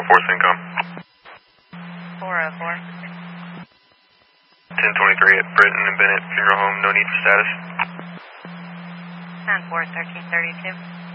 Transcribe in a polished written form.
404 Syncom. 404. 1023 at Britton and Bennett Funeral Home, no need for status. 10-4, 1332.